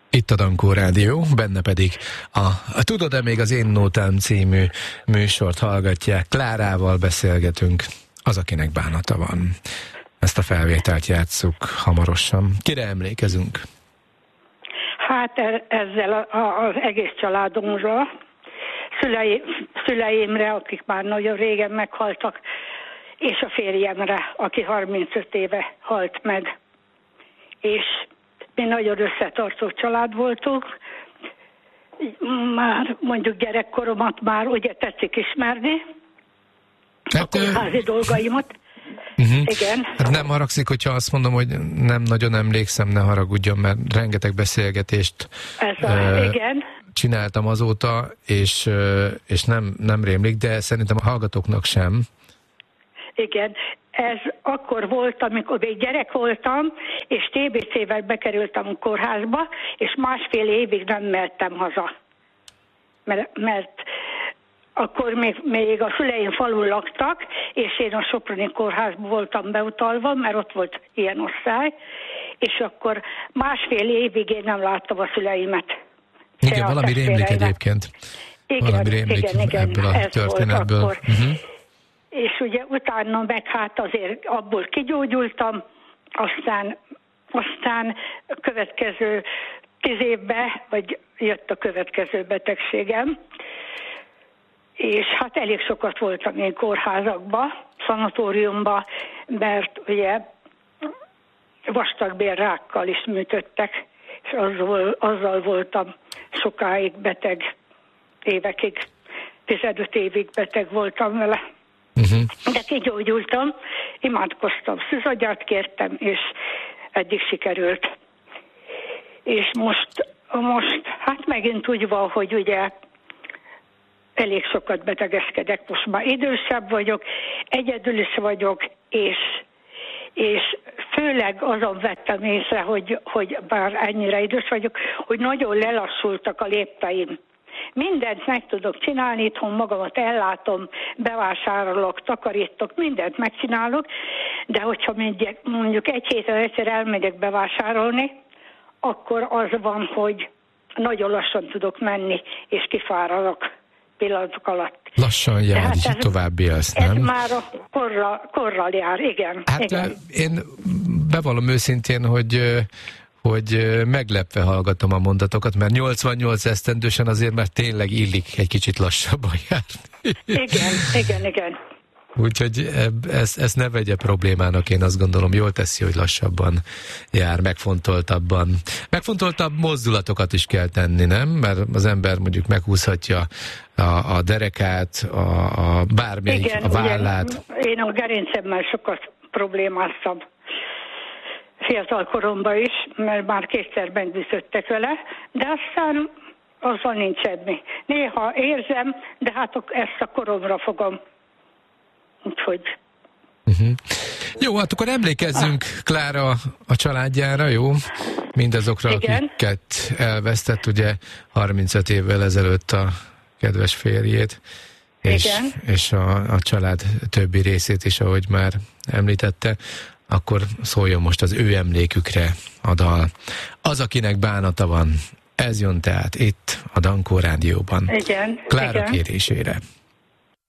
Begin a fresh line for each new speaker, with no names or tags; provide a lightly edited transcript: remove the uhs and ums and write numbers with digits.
Itt a Dankó Rádió, benne pedig a Tudod-e még az Én Nótám című műsort hallgatják. Klárával beszélgetünk, az, akinek bánata van. Ezt a felvételt játsszuk hamarosan. Kire emlékezünk?
Hát ezzel az egész családomra, szüleimre, akik már nagyon régen meghaltak, és a férjemre, aki 35 éve halt meg. És mi nagyon összetartó család voltunk. Már mondjuk gyerekkoromat már ugye tetszik ismerni,
Hát,
a kórházi dolgaimat. Igen.
Hát nem haragszik, hogyha azt mondom, hogy nem nagyon emlékszem, ne haragudjon, mert rengeteg beszélgetést
igen.
csináltam azóta, és nem rémlik, de szerintem a hallgatóknak sem.
Igen. Ez akkor volt, amikor még gyerek voltam, és TBC-vel bekerültem a kórházba, és másfél évig nem mehettem haza. Mert akkor még a szüleim falun laktak, és én a Soproni kórházba voltam beutalva, mert ott volt ilyen osztály, és akkor másfél évig én nem láttam a szüleimet.
Igen, valami rémlik egyébként. Valami rémlik ebből a történetből.
És ugye utána meg hát azért abból kigyógyultam, aztán a következő 10 évben, vagy jött a következő betegségem, és hát elég sokat voltam én kórházakba, szanatóriumba, mert ugye vastagbélrákkal is műtöttek, és azzal voltam sokáig beteg, évekig, 15 évig beteg voltam vele. De kigyógyultam, imádkoztam, szüzagyát kértem, és eddig sikerült. És most hát megint úgy van, hogy ugye elég sokat betegeskedek, most már idősebb vagyok, egyedül is vagyok, és főleg azon vettem észre, hogy bár ennyire idős vagyok, hogy nagyon lelassultak a lépteim. Mindent meg tudok csinálni, itthon magamat ellátom, bevásárolok, takarítok, mindent megcsinálok, de hogyha mondjuk egy héten egyszer elmegyek bevásárolni, akkor az van, hogy nagyon lassan tudok menni, és kifáradok pillanatok alatt.
Lassan jár, így tovább élsz, nem?
Ez már a korral jár, igen.
Hát
igen.
Én bevallom őszintén, hogy meglepve hallgatom a mondatokat, mert 88 esztendősen azért már tényleg illik egy kicsit lassabban járni.
Igen.
Úgyhogy ezt ne vegye problémának, én azt gondolom, jól teszi, hogy lassabban jár, megfontoltabban. Megfontoltabb mozdulatokat is kell tenni, nem? Mert az ember mondjuk meghúzhatja a derekát, bármelyik, igen, a vállát.
Ugye, én a gerincemmel sokat problémáztam. Fiatal koromban is, mert már kétszer megdűzöttek vele, de aztán azzal nincs semmi. Néha érzem, de hát ezt a koromra fogom. Úgyhogy...
Jó, hát akkor emlékezzünk Klára a családjára, jó? Mindazokra, akiket elvesztett, ugye 35 évvel ezelőtt a kedves férjét, és a család többi részét is, ahogy már említette. Akkor szóljon most az ő emlékükre a dal. Az, akinek bánata van, ez jön tehát itt a Dankó Rádióban.
Igen.
Klára kérésére.